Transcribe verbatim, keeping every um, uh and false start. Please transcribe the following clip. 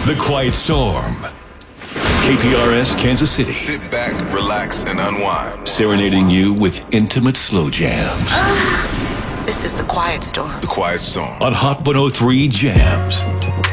The Quiet Storm. K P R S Kansas City. Sit back, relax, and unwind. Serenading you with intimate slow jams. This is The Quiet Storm. The Quiet Storm. On Hot one oh three Jams.